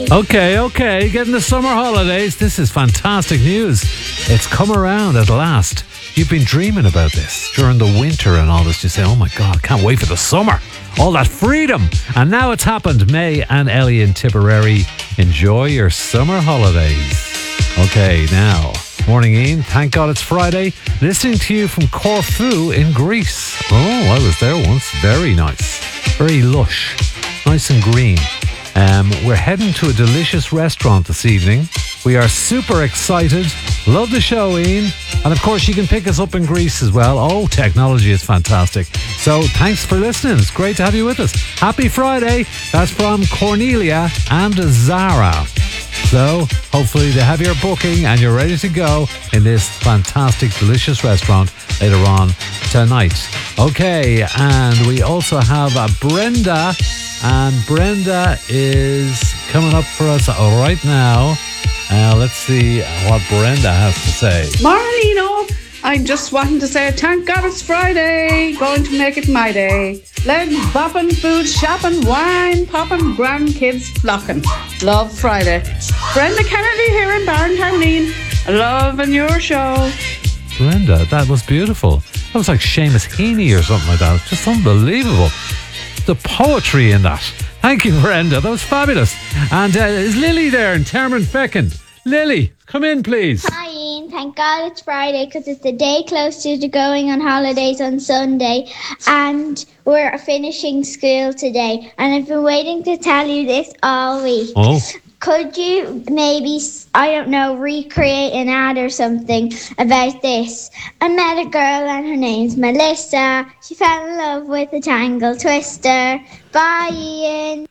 Okay, getting the summer holidays. This is fantastic news. It's come around at last. You've been dreaming about this during the winter and all this. You say, oh my God, can't wait for the summer. All that freedom. And now it's happened. May and Ellie in Tipperary, enjoy your summer holidays. Okay, now, morning Ian, thank God it's Friday. Listening to you from Corfu in Greece. Oh, I was there once. Very nice. Very lush. Nice and green. We're heading to a delicious restaurant this evening. We are super excited. Love the show, Ian. And of course, you can pick us up in Greece as well. Oh, technology is fantastic. So thanks for listening. It's great to have you with us. Happy Friday. That's from Cornelia and Zara. So hopefully they have your booking and you're ready to go in this fantastic, delicious restaurant later on tonight. Okay, and we also have Brenda. And Brenda is coming up for us right now. Let's see what Brenda has to say. Marlene, I'm just wanting to say thank God it's Friday. Going to make it my day. Legs bopping, food shopping, wine popping, grandkids flocking. Love Friday. Brenda Kennedy here in Barrentown. Loving your show. Brenda, that was beautiful. That was like Seamus Heaney or something like that. It's just unbelievable. The poetry in that. Thank you, Brenda. That was fabulous. And is Lily there in Termonfeckin? Lily, come in, please. Hi, Ian. Thank God it's Friday because it's the day closer to going on holidays on Sunday. And we're finishing school today. And I've been waiting to tell you this all week. Oh. Could you maybe, I don't know, recreate an ad or something about this? I met a girl and her name's Melissa. She fell in love with a Tangle Twister. Bye, Ian.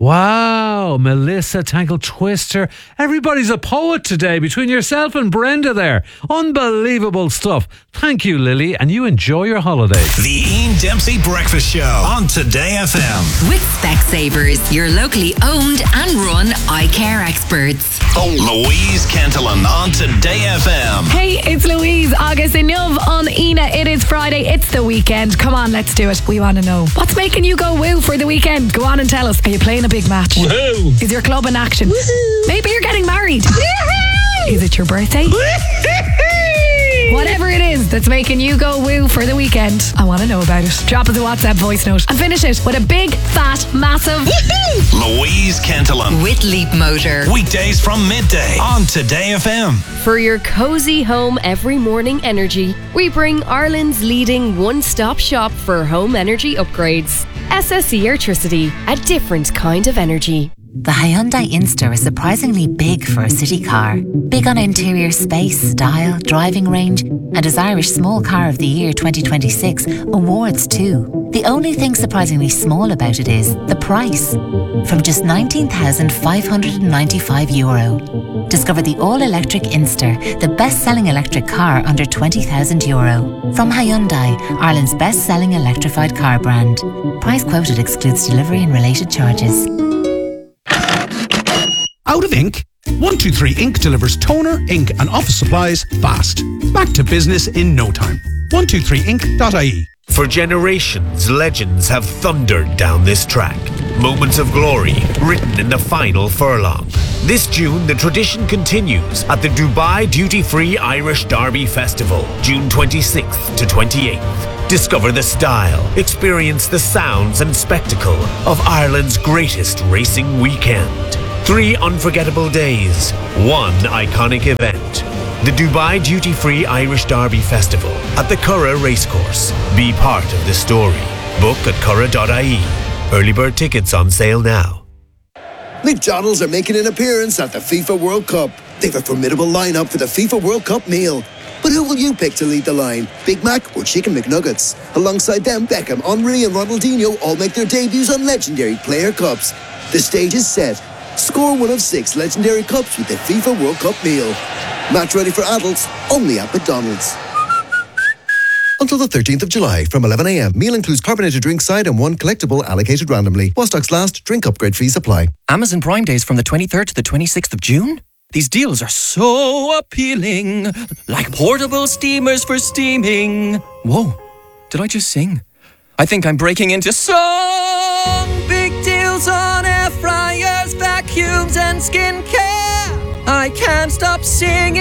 Wow, Melissa, Tangle Twister. Everybody's a poet today between yourself and Brenda there. Unbelievable stuff. Thank you, Lily, and you enjoy your holidays. The Ian Dempsey Breakfast Show on Today FM. With Specsavers, your locally owned and run eye care experts. Louise Cantillon on Today FM. Hey, it's Louise, August and Nuv on Ina. It is Friday, it's the weekend. Come on, let's do it. We want to know. What's making you go woo for the weekend? Go on and tell us. Are you playing a big match? Woo! Is your club in action? Woohoo! Maybe you're getting married. Is it your birthday? Whatever it is that's making you go woo for the weekend, I want to know about it. Drop us a WhatsApp voice note and finish it with a big, fat, massive Louise Cantillon. With Leap Motor. Weekdays from midday on Today FM. For your cozy home every morning energy, we bring Ireland's leading one-stop shop for home energy upgrades. SSE Airtricity, a different kind of energy. The Hyundai Inster is surprisingly big for a city car. Big on interior space, style, driving range, and as Irish Small Car of the Year 2026 awards too. The only thing surprisingly small about it is the price. From just €19,595. Discover the all-electric Inster, the best-selling electric car under €20,000. From Hyundai, Ireland's best-selling electrified car brand. Price quoted excludes delivery and related charges. Out of ink? 123 Ink delivers toner, ink and office supplies fast. Back to business in no time. 123ink.ie. For generations, legends have thundered down this track. Moments of glory written in the final furlong. This June, the tradition continues at the Dubai Duty Free Irish Derby Festival, June 26th to 28th. Discover the style, experience the sounds and spectacle of Ireland's greatest racing weekend. 3 unforgettable days, 1 iconic event. The Dubai Duty Free Irish Derby Festival at the Curragh Racecourse. Be part of the story. Book at curragh.ie. Early bird tickets on sale now. McDonald's are making an appearance at the FIFA World Cup. They've a formidable lineup for the FIFA World Cup meal. But who will you pick to lead the line? Big Mac or Chicken McNuggets? Alongside them, Beckham, Henry and Ronaldinho all make their debuts on legendary player cups. The stage is set. Score one of 6 legendary cups with the FIFA World Cup meal. Match ready for adults, only at McDonald's. Until the 13th of July from 11 a.m. Meal includes carbonated drink side and 1 collectible allocated randomly. While stocks last, drink upgrade fees apply. Amazon Prime Days from the 23rd to the 26th of June? These deals are so appealing. Like portable steamers for steaming. Whoa, did I just sing? I think I'm breaking into song. Big deals on air fryers, vacuum perfumes and skincare. I can't stop singing.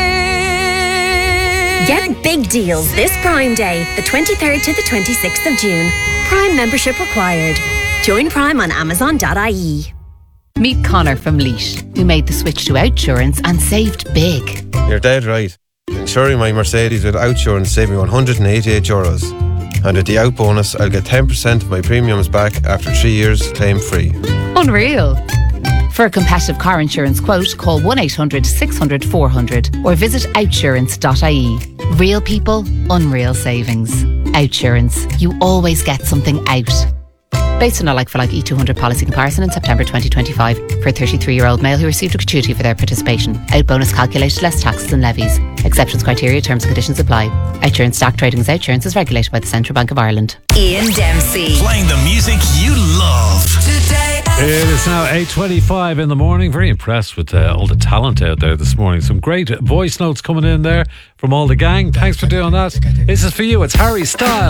Get big deals this Prime Day, the 23rd to the 26th of June. Prime membership required. Join Prime on Amazon.ie. Meet Connor from Leash, who made the switch to Outsurance and saved big. You're dead right. Insuring my Mercedes with Outsurance saved me €188. And with the Out bonus, I'll get 10% of my premiums back after 3 years claim free. Unreal. For a competitive car insurance quote, call 1-800-600-400 or visit outsurance.ie. Real people, unreal savings. Outsurance. You always get something out. Based on a like-for-like E200 policy comparison in September 2025 for a 33-year-old male who received a gratuity for their participation. Out bonus calculated less taxes and levies. Exceptions criteria, terms and conditions apply. Outsurance stock trading as Outsurance is regulated by the Central Bank of Ireland. Ian Dempsey. Playing the music you love. It is now 8:25 in the morning. Very impressed with all the talent out there this morning. Some great voice notes coming in there from all the gang. Thanks for doing that. This is for you. It's Harry Styles.